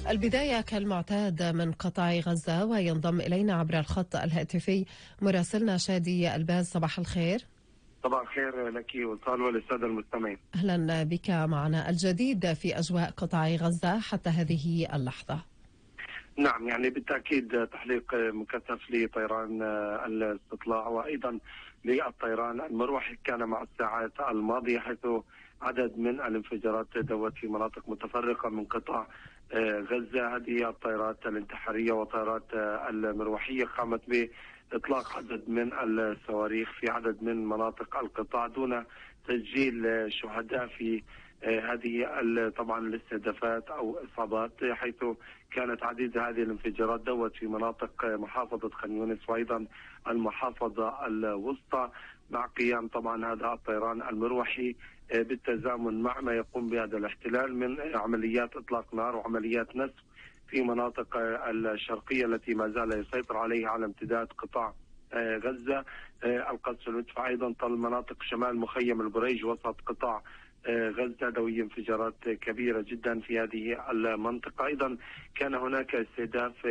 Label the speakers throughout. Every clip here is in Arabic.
Speaker 1: البداية كالمعتاد من قطاع غزة، وينضم إلينا عبر الخط الهاتفي مراسلنا شادي الباز. صباح الخير.
Speaker 2: صباح الخير لك وصال وللسادة المستمعين.
Speaker 1: أهلا بك معنا. الجديد في أجواء قطاع غزة حتى هذه اللحظة؟
Speaker 2: نعم، يعني بالتأكيد تحليق مكثف لطيران الاستطلاع وأيضا للطيران المروحي كان مع الساعات الماضية، حيث عدد من الانفجارات دوت في مناطق متفرقة من قطاع غزة. هذه الطائرات الانتحارية والطائرات المروحية قامت بإطلاق عدد من الصواريخ في عدد من مناطق القطاع دون تسجيل شهداء في هذه طبعا الاستهدافات او اصابات، حيث كانت عديدة هذه الانفجارات دوت في مناطق محافظة خان يونس وايضا المحافظة الوسطى، مع قيام طبعا هذا الطيران المروحي بالتزامن مع ما يقوم بهذا الاحتلال من عمليات اطلاق نار وعمليات نسف في مناطق الشرقية التي ما زال يسيطر عليها على امتداد قطاع غزة. القذف المدفع ايضا طال مناطق شمال مخيم البريج وسط قطاع غزة، دوي انفجارات كبيرة جدا في هذه المنطقة. أيضا كان هناك استهداف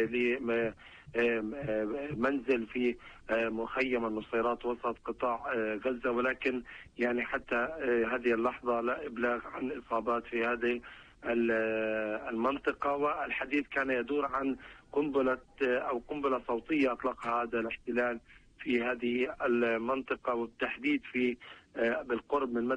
Speaker 2: لمنزل في مخيم النصيرات وسط قطاع غزة، ولكن يعني حتى هذه اللحظة لا إبلاغ عن إصابات في هذه المنطقة. والحديث كان يدور عن قنبلة صوتية أطلقها هذا الاحتلال في هذه المنطقة، وبالتحديد في بالقرب من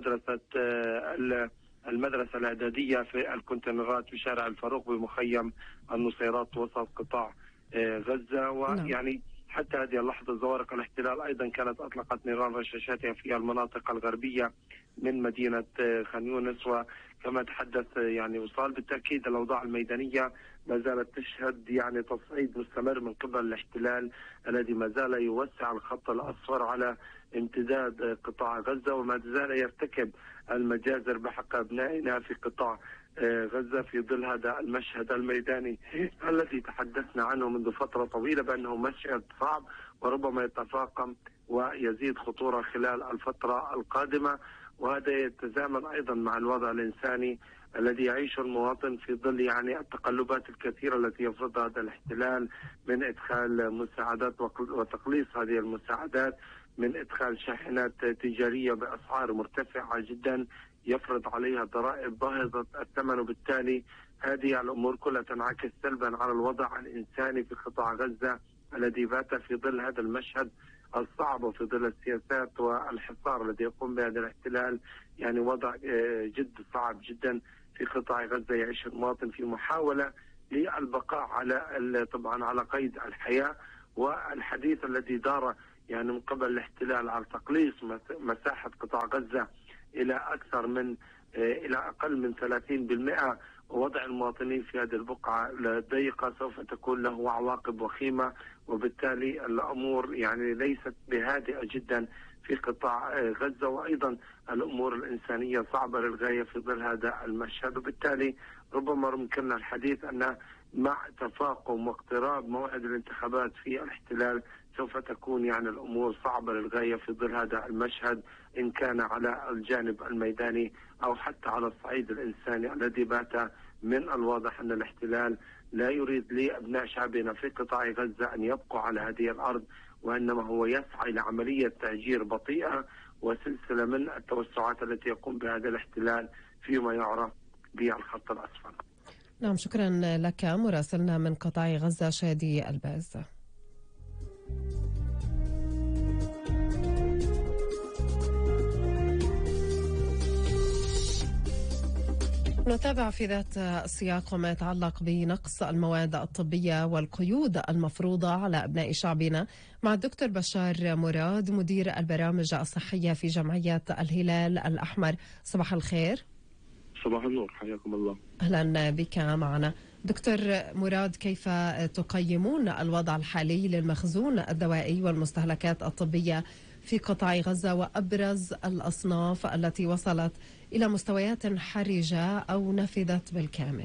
Speaker 2: المدرسة الإعدادية في الكونتينرات بشارع الفاروق بمخيم النصيرات وسط قطاع غزة. ويعني حتى هذه اللحظة زوارق الاحتلال أيضا كانت أطلقت نيران رشاشاتها في المناطق الغربية من مدينة خان يونس. وكما تحدث يعني وصال، بالتأكيد الأوضاع الميدانية ما زالت تشهد يعني تصعيد مستمر من قبل الاحتلال الذي ما زال يوسع الخط الأصفر على امتداد قطاع غزة، وما زال يرتكب المجازر بحق أبنائنا في قطاع غزة في ظل هذا المشهد الميداني الذي تحدثنا عنه منذ فترة طويلة بأنه مشهد صعب وربما يتفاقم ويزيد خطورة خلال الفترة القادمة. وهذا يتزامن أيضا مع الوضع الإنساني الذي يعيشه المواطن في ظل يعني التقلبات الكثيرة التي يفرضها هذا الاحتلال من إدخال مساعدات وتقليص هذه المساعدات، من إدخال شاحنات تجارية بأسعار مرتفعة جدا يفرض عليها ضرائب باهظة الثمن، وبالتالي هذه الأمور كلها تنعكس سلبا على الوضع الإنساني في قطاع غزة الذي بات في ظل هذا المشهد الصعب وفي ظل السياسات والحصار الذي يقوم بهذا الاحتلال. يعني وضع جد صعب جدا في قطاع غزة يعيش المواطن في محاولة للبقاء على طبعا على قيد الحياة. والحديث الذي دار يعني من قبل الاحتلال على تقليص مساحة قطاع غزة إلى أقل من 30%، ووضع المواطنين في هذه البقعة الضيقة سوف تكون له عواقب وخيمة، وبالتالي الأمور يعني ليست بهادئة جدا في قطاع غزة. وأيضا الأمور الإنسانية صعبة للغاية في ظل هذا المشهد، وبالتالي ربما يمكننا الحديث أن مع تفاقم واقتراب موعد الانتخابات في الاحتلال سوف تكون يعني الأمور صعبة للغاية في ظل هذا المشهد، إن كان على الجانب الميداني أو حتى على الصعيد الإنساني الذي بات من الواضح أن الاحتلال لا يريد لأبناء شعبنا في قطاع غزة أن يبقوا على هذه الأرض، وإنما هو يسعى إلى عملية تهجير بطيئة وسلسلة من التوسعات التي يقوم بها هذا الاحتلال فيما يعرف بالخط الأصفر.
Speaker 1: نعم، شكرا لك مراسلنا من قطاع غزة شادي الباز. نتابع في ذات السياق وما يتعلق بنقص المواد الطبية والقيود المفروضة على أبناء شعبنا مع الدكتور بشار مراد، مدير البرامج الصحية في جمعية الهلال الأحمر. صباح الخير.
Speaker 3: صباح النور، حياكم الله.
Speaker 1: أهلا بك معنا دكتور مراد. كيف تقيمون الوضع الحالي للمخزون الدوائي والمستهلكات الطبية في قطاع غزة، وأبرز الأصناف التي وصلت إلى مستويات حرجة أو نفذت بالكامل؟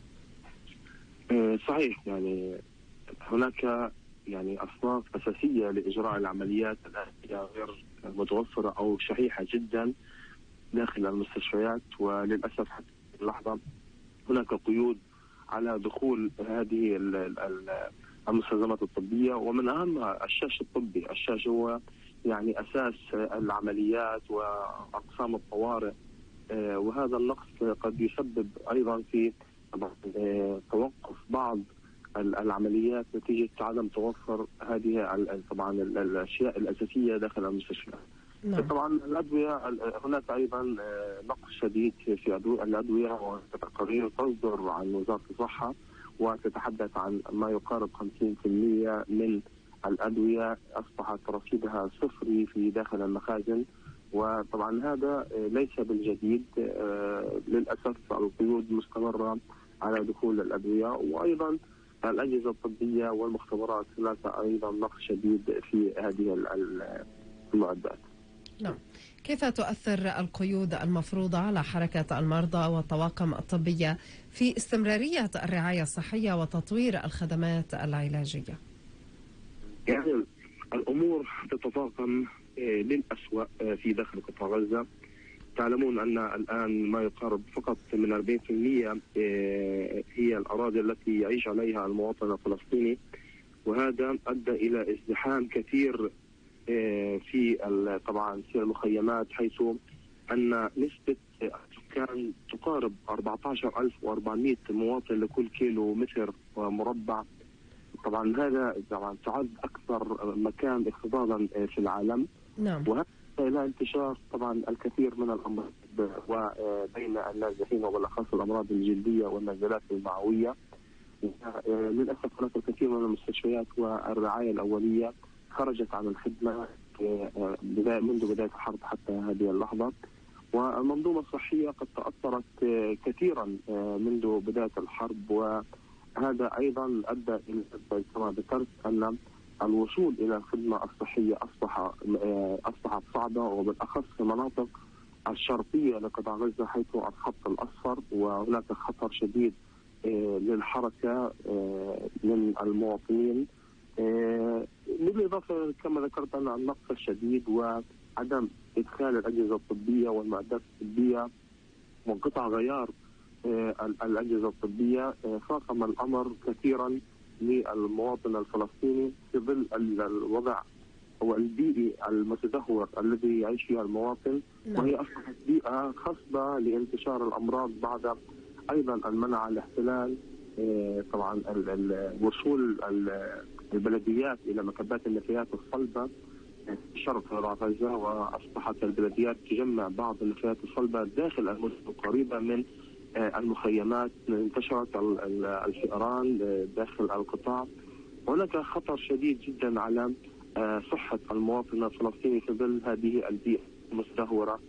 Speaker 3: صحيح، يعني هناك يعني أصناف أساسية لإجراء العمليات الآتية غير متوفرة أو شحيحة جدا داخل المستشفيات، وللأسف حتى اللحظة هناك قيود على دخول هذه المستلزمات الطبية، ومن أهمها الشاش الطبي. الشاش هو يعني أساس العمليات وأقسام الطوارئ، وهذا النقص قد يسبب أيضا في توقف بعض العمليات نتيجة عدم توفر هذه طبعا الأشياء الأساسية داخل المستشفى. نعم. طبعا الأدوية هناك أيضا نقص شديد في الأدوية، وتقارير تصدر عن وزارة الصحة وتتحدث عن ما يقارب 50% من الأدوية أصبحت رصيدها صفري في داخل المخازن، وطبعا هذا ليس بالجديد. للأسف القيود مستمرة على دخول الأدوية، وأيضا الأجهزة الطبية والمختبرات هناك أيضا نقص شديد في هذه المعدات.
Speaker 1: نعم. كيف تؤثر القيود المفروضة على حركة المرضى والطواقم الطبية في استمرارية الرعاية الصحية وتطوير الخدمات العلاجية؟
Speaker 3: يعني الأمور تتفاقم للأسوأ في داخل قطاع غزة. تعلمون أن الآن ما يقارب فقط من 40% هي الأراضي التي يعيش عليها المواطن الفلسطيني، وهذا أدى إلى ازدحام كثير في طبعا في المخيمات، حيث أن نسبة السكان تقارب 14,400 مواطن لكل كيلو متر مربع. طبعا هذا طبعا تعد أكثر مكان اكتظاظا في العالم.
Speaker 1: نعم.
Speaker 3: وهذا إلى انتشار طبعا الكثير من الأمراض وبين النازحين، وبالأخص الأمراض الجلدية والنزلات المعوية. للأسف هناك الكثير من المستشفيات والرعاية الأولية خرجت عن الخدمة منذ بداية الحرب حتى هذه اللحظة، والمنظومة الصحية قد تأثرت كثيرا منذ بداية الحرب، وهذا أيضا أدى إلى كما ذكرت أن الوصول إلى الخدمة الصحية أصبحت صعبة، وبالأخص في المناطق الشرقية لقطاع غزة حيث الخط الأصفر، وهناك خطر شديد للحركة من المواطنين. بالإضافة كما ذكرت أن النقص الشديد وعدم إدخال الأجهزة الطبية والمعدات الطبية وانقطاع غيار الأجهزة الطبية فاقم الأمر كثيرا للمواطن الفلسطيني في ظل الوضع والبيئي المتدهور الذي يعيش فيها المواطن. وهي أصبحت بيئة خصبة لانتشار الأمراض بعد أيضا المنع عن الاحتلال. طبعا وصول البلديات إلى مكبات النفايات الصلبة في شرق غزة، وأصبحت البلديات تجمع بعض النفايات الصلبة داخل المدن القريبة من المخيمات. انتشرت الفئران داخل القطاع. هناك خطر شديد جدا على صحة المواطن الفلسطيني في ظل هذه البيئة المتدهورة